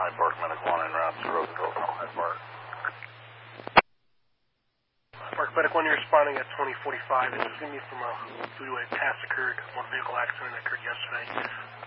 Hyde Park, Medic 1 en route to Roosevelt, Hyde Park. Park Medic 1, you're responding at 2045. This is going to be from a freeway pass occurred, one vehicle accident that occurred yesterday.